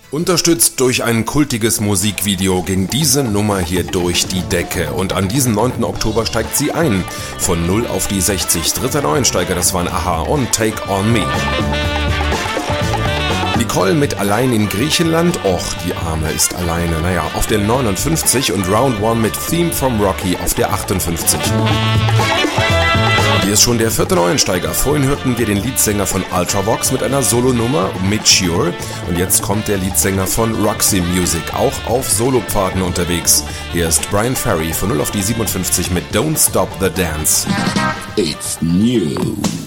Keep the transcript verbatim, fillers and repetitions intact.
Unterstützt durch ein kultiges Musikvideo ging diese Nummer hier durch die Decke und an diesem neunten Oktober steigt sie ein. Von null auf die sechzig. Dritter Neuensteiger, das waren a-ha und Take On Me. Nicole mit Allein in Griechenland, och, die Arme ist alleine, naja, auf der neunundfünfzig und Round One mit Theme from Rocky auf der achtundfünfzig. Hier ist schon der vierte Neuensteiger. Vorhin hörten wir den Leadsänger von Ultravox mit einer Solonummer, Mature. Und jetzt kommt der Leadsänger von Roxy Music, auch auf Solopfaden unterwegs. Hier ist Brian Ferry von null auf die siebenundfünfzig mit Don't Stop the Dance. It's new.